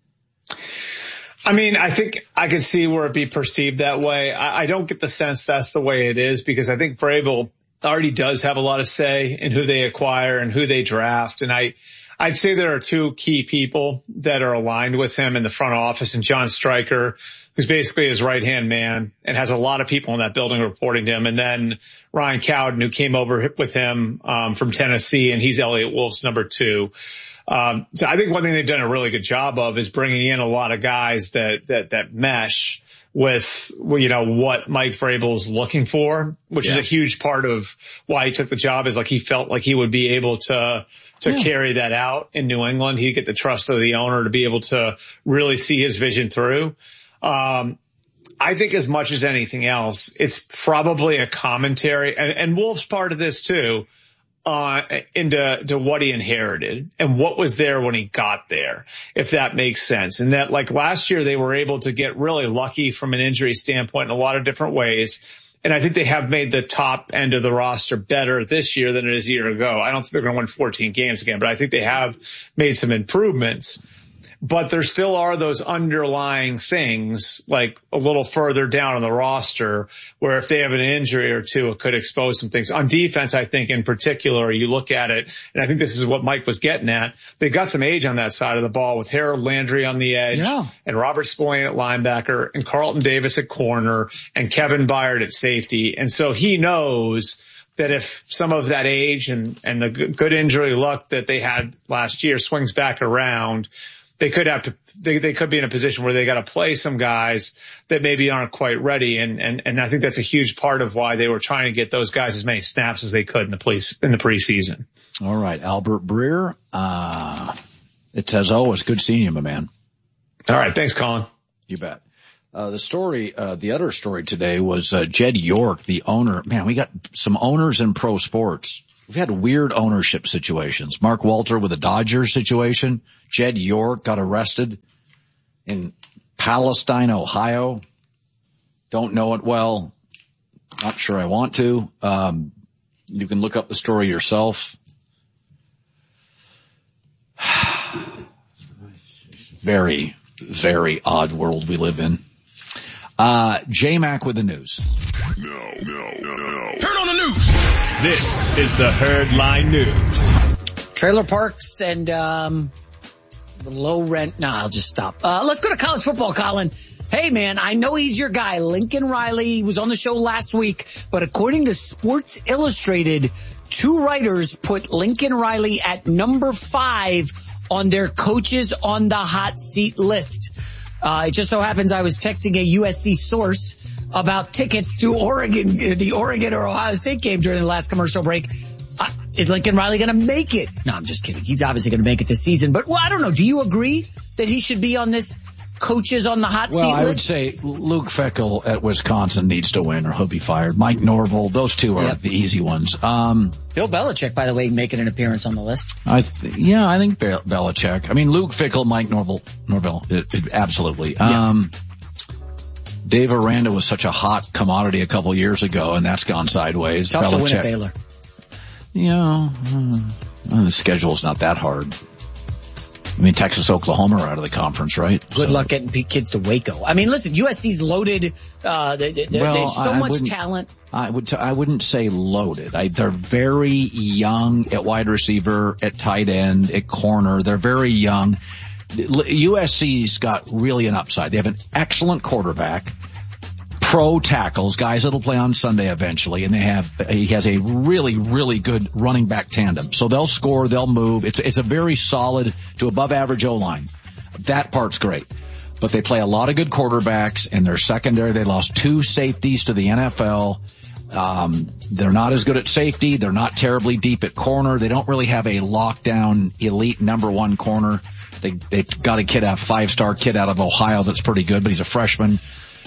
I think I can see where it'd be perceived that way. I don't get the sense that's the way it is, because I think Vrabel already does have a lot of say in who they acquire and who they draft. And I'd say there are 2 key people that are aligned with him in the front office, and John Stryker, who's basically his right-hand man and has a lot of people in that building reporting to him. And then Ryan Cowden, who came over with him from Tennessee, and he's Elliot Wolf's number 2. So I think one thing they've done a really good job of is bringing in a lot of guys that mesh with, what Mike Vrabel's looking for, which is a huge part of why he took the job, is like he felt like he would be able to carry that out in New England. He'd get the trust of the owner to be able to really see his vision through. I think as much as anything else, it's probably a commentary, and Wolf's part of this too, into what he inherited and what was there when he got there, if that makes sense. And that, like last year, they were able to get really lucky from an injury standpoint in a lot of different ways. And I think they have made the top end of the roster better this year than it is a year ago. I don't think they're going to win 14 games again, but I think they have made some improvements. But there still are those underlying things, like a little further down on the roster, where if they have an injury or two, it could expose some things. On defense, I think in particular, you look at it, and I think this is what Mike was getting at. They got some age on that side of the ball with Harold Landry on the edge, and Robert Spillane at linebacker, and Carlton Davis at corner, and Kevin Byard at safety. And so he knows that if some of that age and the good injury luck that they had last year swings back around, they could be in a position where they got to play some guys that maybe aren't quite ready. And I think that's a huge part of why they were trying to get those guys as many snaps as they could in the preseason. All right. Albert Breer. It says, it's good seeing you, my man. All right. Thanks, Colin. You bet. The other story today was, Jed York, the owner. Man, we got some owners in pro sports. We've had weird ownership situations. Mark Walter with the Dodgers situation. Jed York got arrested in Palestine, Ohio. Don't know it well. Not sure I want to. You can look up the story yourself. Very, very odd world we live in. J-Mac with the news. No. Turn on the news. This is the Herdline News. Trailer parks and the low rent. No, I'll just stop. Let's go to college football, Colin. Hey, man, I know he's your guy, Lincoln Riley. He was on the show last week, but according to Sports Illustrated, 2 writers put Lincoln Riley at number 5 on their coaches on the hot seat list. It just so happens I was texting a USC source about tickets to the Oregon or Ohio State game during the last commercial break. Is Lincoln Riley going to make it? No, I'm just kidding. He's obviously going to make it this season. But, I don't know. Do you agree that he should be on this coaches on the hot seat list? Well, I would say Luke Fickell at Wisconsin needs to win or he'll be fired. Mike Norvell, those two are the easy ones. Bill Belichick, by the way, making an appearance on the list. I think Belichick. I mean, Luke Fickell, Mike Norvell, absolutely. Dave Aranda was such a hot commodity a couple years ago, and that's gone sideways. Tough to win at Baylor. The schedule's not that hard. I mean, Texas, Oklahoma are out of the conference, right? Good luck getting kids to Waco. I mean, listen, USC's loaded. There's so much talent. I wouldn't say loaded. They're very young at wide receiver, at tight end, at corner. They're very young. USC's got really an upside. They have an excellent quarterback, pro tackles, guys that'll play on Sunday eventually, and he has a really, really good running back tandem. So they'll score, they'll move. It's a very solid to above average O-line. That part's great. But they play a lot of good quarterbacks, and their secondary, they lost 2 safeties to the NFL. They're not as good at safety. They're not terribly deep at corner. They don't really have a lockdown elite number 1 corner. They got a 5-star kid out of Ohio that's pretty good, but he's a freshman.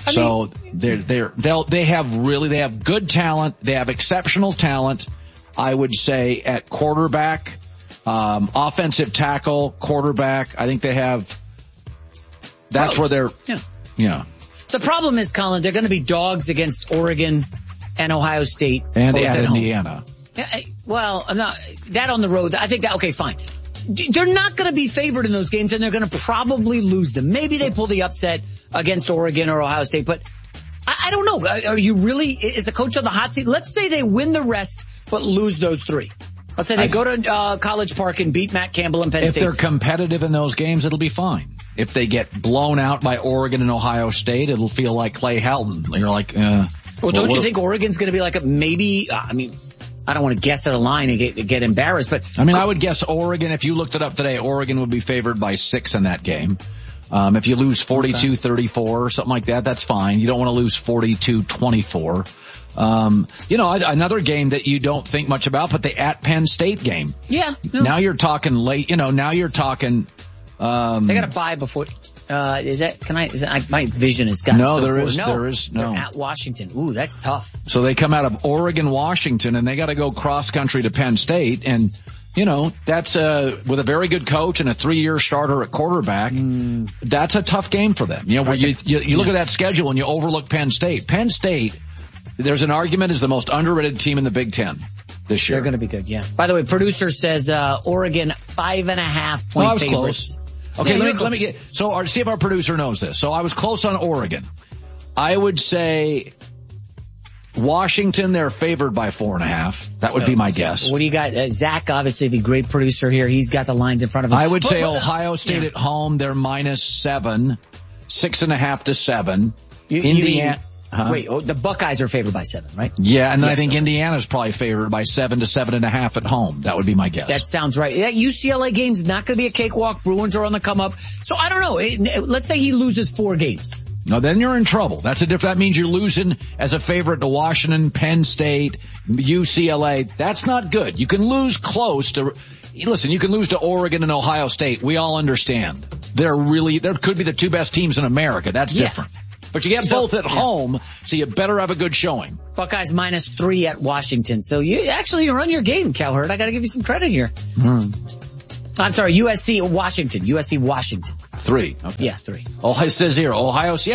They have good talent. They have exceptional talent. I would say at quarterback, offensive tackle, quarterback. I think they have. That's where they're. Yeah. The problem is, Colin, they're going to be dogs against Oregon and Ohio State and at Indiana. Well, I'm not that on the road. I think that okay, fine. They're not going to be favored in those games, and they're going to probably lose them. Maybe they pull the upset against Oregon or Ohio State, but I don't know. Are you really, is the coach on the hot seat? Let's say they win the rest, but lose those 3. Let's say they go to College Park and beat Matt Campbell and Penn State. If they're competitive in those games, it'll be fine. If they get blown out by Oregon and Ohio State, it'll feel like Clay Helton. You're like, well, don't you think Oregon's going to be like a maybe, I don't want to guess at a line and get embarrassed, but I would guess Oregon. If you looked it up today, Oregon would be favored by 6 in that game. If you lose 42-34 or something like that, that's fine. You don't want to lose 42-24. Another game that you don't think much about, but the at Penn State game. Yeah. No. Now you're talking late. Now you're talking. They got to buy before. My vision has gotten no. So There poor. is. No, there is no. They're at Washington. Ooh, that's tough. So they come out of Oregon, Washington, and they got to go cross country to Penn State, and that's with a very good coach and a 3-year starter at quarterback. That's a tough game for them. Where you look at that schedule and you overlook Penn State. Penn State, there's an argument, is the most underrated team in the Big Ten this year. They're going to be good. Yeah. By the way, producer says Oregon 5.5 point favorites. Close. Okay, let me get, see if our producer knows this. So I was close on Oregon. I would say Washington, they're favored by 4.5. That would be my guess. What do you got? Zach, obviously the great producer here. He's got the lines in front of him. I would say Ohio State at home, they're -7, 6.5 to 7. Wait, the Buckeyes are favored by 7, right? Yeah, and then I think Indiana's probably favored by 7 to 7.5 at home. That would be my guess. That sounds right. That UCLA game's not going to be a cakewalk. Bruins are on the come up. So I don't know. Let's say he loses 4 games. No, then you're in trouble. That means you're losing as a favorite to Washington, Penn State, UCLA. That's not good. You can lose close to, listen, you can lose to Oregon and Ohio State. We all understand. There could be the 2 best teams in America. That's different. But you get both at home, so you better have a good showing. Buckeyes -3 at Washington. So you run your game, Cowherd. I got to give you some credit here. I'm sorry, USC Washington. 3. Okay. Yeah, 3. Ohio says here, Ohio State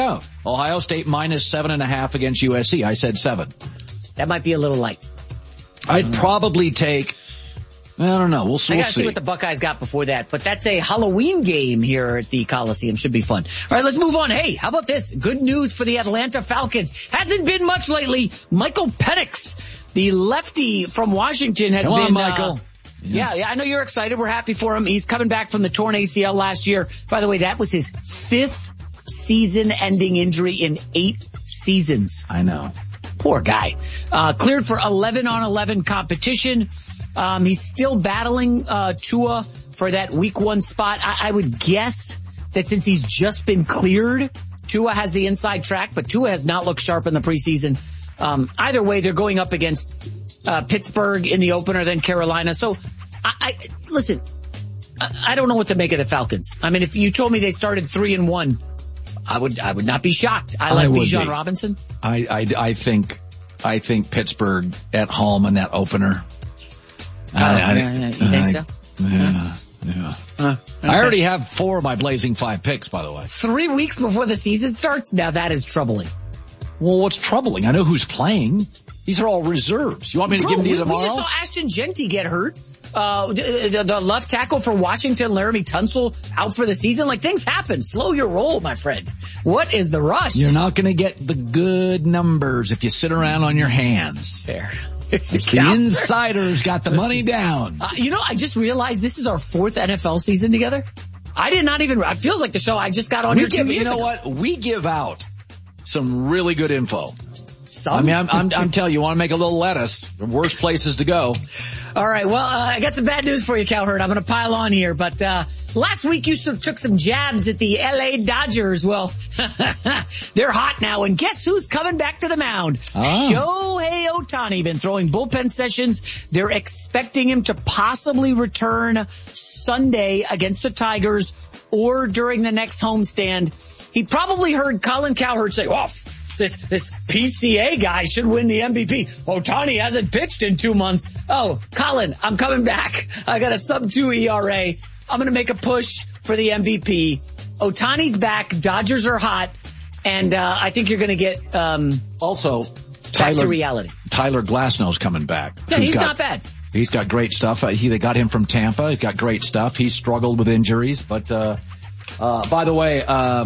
-7.5 against USC. I said 7. That might be a little light. I'd probably take, I don't know. We'll see. I gotta see what the Buckeyes got before that. But that's a Halloween game here at the Coliseum. Should be fun. All right, let's move on. Hey, how about this? Good news for the Atlanta Falcons. Hasn't been much lately. Michael Penix, the lefty from Washington, has been. Come on, Michael. Yeah, I know you're excited. We're happy for him. He's coming back from the torn ACL last year. By the way, that was his 5th season-ending injury in 8 seasons. I know. Poor guy. Cleared for 11-on-11 competition. He's still battling Tua for that week 1 spot. I would guess that since he's just been cleared, Tua has the inside track, but Tua has not looked sharp in the preseason. Either way, they're going up against Pittsburgh in the opener, then Carolina. So, listen, I don't know what to make of the Falcons. I mean, if you told me they started 3-1, I would not be shocked. I like Bijan Robinson. I think Pittsburgh at home in that opener. You think so? Yeah. Okay. I already have 4 of my Blazing 5 picks, by the way. 3 weeks before the season starts? Now that is troubling. Well, what's troubling? I know who's playing. These are all reserves. You want me to give them to you tomorrow? We just saw Ashton Genty get hurt. The left tackle for Washington, Laramie Tunsil, out for the season. Like, things happen. Slow your roll, my friend. What is the rush? You're not going to get the good numbers if you sit around on your hands. Fair. The insiders got the money down. I just realized this is our 4th NFL season together. It feels like the show I just got on here 2 years ago. You know what? We give out some really good info. I'm telling you, want to make a little lettuce. The worst places to go. All right. Well, I got some bad news for you, Cowherd. I'm going to pile on here, but last week you took some jabs at the LA Dodgers. Well, they're hot now, and guess who's coming back to the mound? Shohei Ohtani. Been throwing bullpen sessions. They're expecting him to possibly return Sunday against the Tigers or during the next homestand. He probably heard Colin Cowherd say, this PCA guy should win the MVP. Ohtani hasn't pitched in 2 months. Oh, Colin, I'm coming back. I got a sub-2 ERA. I'm going to make a push for the MVP. Ohtani's back. Dodgers are hot. And I think you're going to get also back to reality. Tyler Glasnow's coming back. Yeah, he's not bad. He's got great stuff. They got him from Tampa. He's got great stuff. He's struggled with injuries, but by the way,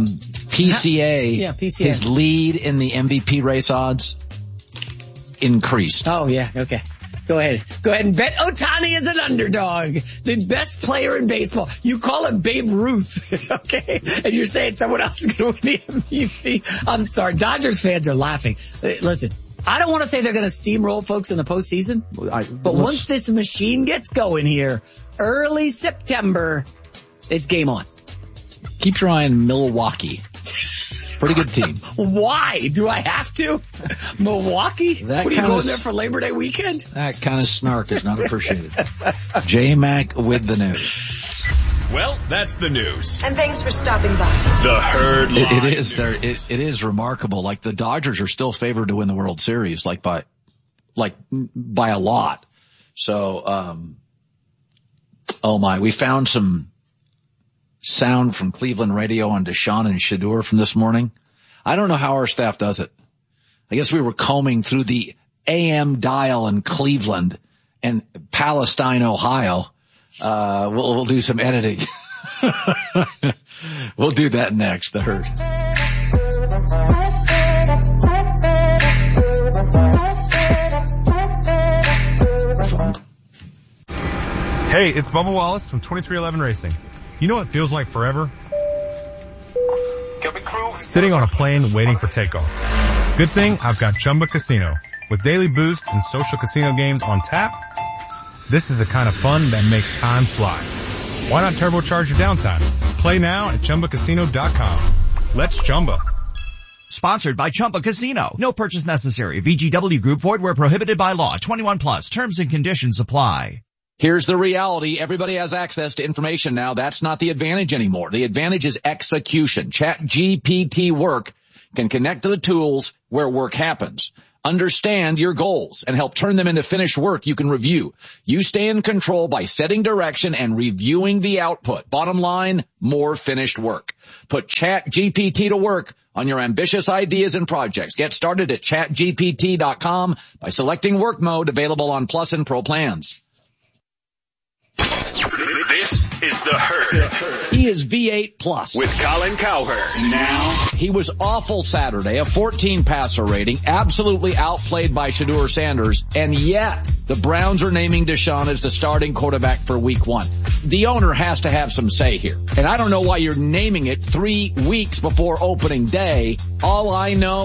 PCA, his lead in the MVP race odds increased. Oh, yeah. Okay. Go ahead and bet Ohtani is an underdog. The best player in baseball. You call him Babe Ruth, okay? And you're saying someone else is going to win the MVP. I'm sorry. Dodgers fans are laughing. Listen, I don't want to say they're going to steamroll folks in the postseason, but once this machine gets going here, early September, it's game on. Keep your eye on Milwaukee. Pretty good team. Why? Do I have to? Milwaukee? What are you going there for Labor Day weekend? That kind of snark is not appreciated. J-Mac with the news. Well, that's the news. And thanks for stopping by. The Herd Live It is remarkable. Like, the Dodgers are still favored to win the World Series, by a lot. So, we found some sound from Cleveland radio on Deshaun and Shedeur from this morning. I don't know how our staff does it. I guess we were combing through the AM dial in Cleveland and Palestine, Ohio. We'll do some editing. We'll do that next. The Herd. Hey, it's Bubba Wallace from 2311 Racing. You know what feels like forever? Sitting on a plane waiting for takeoff. Good thing I've got Chumba Casino. With daily boost and social casino games on tap, this is the kind of fun that makes time fly. Why not turbocharge your downtime? Play now at ChumbaCasino.com. Let's Chumba. Sponsored by Chumba Casino. No purchase necessary. VGW Group. Void where prohibited by law. 21 plus. Terms and conditions apply. Here's the reality. Everybody has access to information now. That's not the advantage anymore. The advantage is execution. ChatGPT Work can connect to the tools where work happens. Understand your goals and help turn them into finished work you can review. You stay in control by setting direction and reviewing the output. Bottom line, more finished work. Put ChatGPT to work on your ambitious ideas and projects. Get started at ChatGPT.com by selecting work mode, available on Plus and Pro plans. This is The Herd. He is V8 Plus. With Colin Cowherd. Now, he was awful Saturday, a 14 passer rating, absolutely outplayed by Shedeur Sanders, and yet the Browns are naming Deshaun as the starting quarterback for week 1. The owner has to have some say here. And I don't know why you're naming it 3 weeks before opening day. All I know